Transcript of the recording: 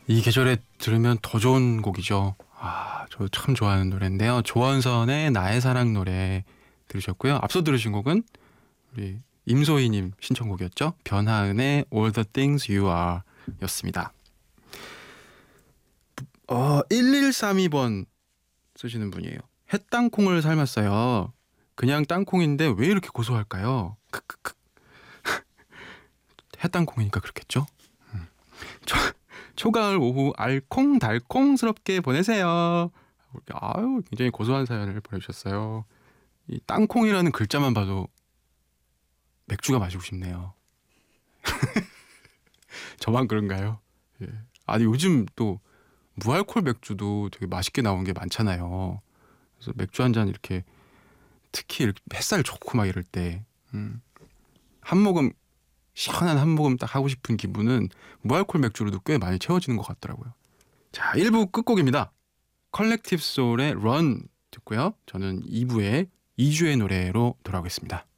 이 계절에 들으면 더 좋은 곡이죠. 아, 저 참 좋아하는 노래인데요. 조원선의 나의 사랑 노래 들으셨고요. 앞서 들으신 곡은 우리 임소희님 신청곡이었죠. 변하은의 All the Things You Are 였습니다. 1132번 쓰시는 분이에요. 햇땅콩을 삶았어요. 그냥 땅콩인데 왜 이렇게 고소할까요? 크크크. 햇땅콩이니까 그렇겠죠? 초가을 오후 알콩달콩스럽게 보내세요. 아유, 굉장히 고소한 사연을 보내주셨어요. 이 땅콩이라는 글자만 봐도 맥주가 마시고 싶네요. 저만 그런가요? 예. 아니 요즘 또 무알콜 맥주도 되게 맛있게 나온 게 많잖아요. 그래서 맥주 한 잔 이렇게 특히 이렇게 햇살 좋고 막 이럴 때 한 모금 시원한 한 모금 딱 하고 싶은 기분은 무알콜 맥주로도 꽤 많이 채워지는 것 같더라고요. 자, 1부 끝곡입니다. 컬렉티브 소울의 런 듣고요. 저는 2부에 이주의 노래로 돌아오겠습니다.